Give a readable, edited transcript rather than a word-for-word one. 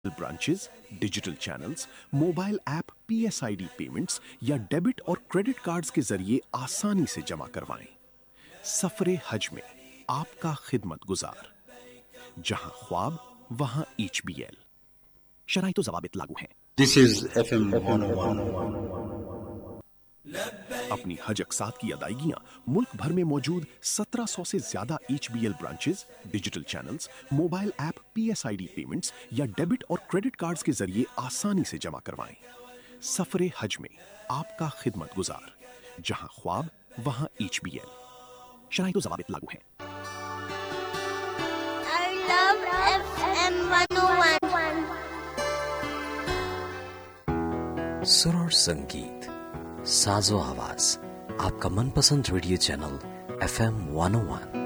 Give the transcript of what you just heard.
Branches, digital channels, mobile app, पीएसआईडी payments या debit और credit cards के जरिए आसानी से जमा करवाएं। सफरे हज में आपका खिदमत गुजार, जहां ख्वाब वहां HBL। शराइत व ज़वाबित लागू हैं। This is FM 101. अपनी हज अक़सात की अदायगियां मुल्क भर में मौजूद 1700 से ज्यादा HBL branches, digital channels, mobile app, पीएसआईडी payments या डेबिट और क्रेडिट कार्ड्स के जरिए आसानी से जमा करवाएं। सफरे हज में आपका खिदमत गुजार, जहां ख्वाब वहां HBL। शराइत व ज़वाबित लागू हैं। I love FM 101. सुर और संगीत, साजो आवाज, आपका मनपसंद रेडियो चैनल FM 101।